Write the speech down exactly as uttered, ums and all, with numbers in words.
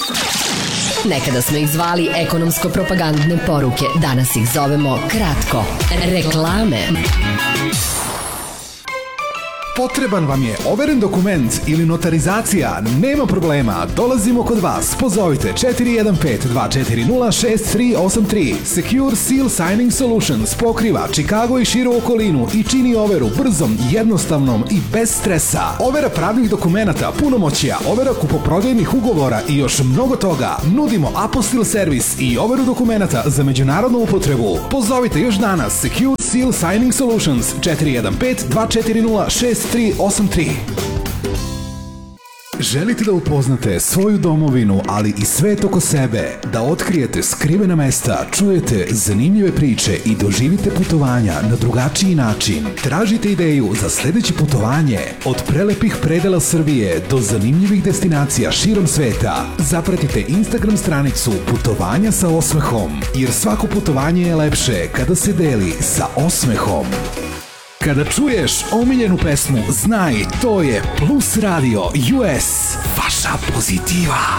Nekada smo ih zvali ekonomsko-propagandne poruke, danas ih zovemo kratko reklame. Potreban vam je overen dokument ili notarizacija? Nema problema, dolazimo kod vas. Pozovite četiri jedan pet dva četiri nula šest tri osam tri. Secure Seal Signing Solutions pokriva Chicago i širu okolinu i čini overu brzom, jednostavnom i bez stresa. Overa pravnih dokumenata, punomoćja, overa kupoprodajnih ugovora i još mnogo toga. Nudimo apostil servis i overu dokumenata za međunarodnu upotrebu. Pozovite još danas Secure Seal Signing Solutions četiri jedan pet dva četiri nula šest tri osam tri. Želite da upoznate svoju domovinu, ali i svet oko sebe, da otkrijete skrivena mesta, čujete zanimljive priče i doživite putovanja na drugačiji način? Tražite ideju za sledeće putovanje? Od prelepih predela Srbije do zanimljivih destinacija širom sveta, zapratite Instagram stranicu Putovanja sa osmehom, jer svako putovanje je lepše kada se deli sa osmehom. Kada čuješ omiljenu pesmu, znaj, to je Plus Radio U S, vaša pozitiva.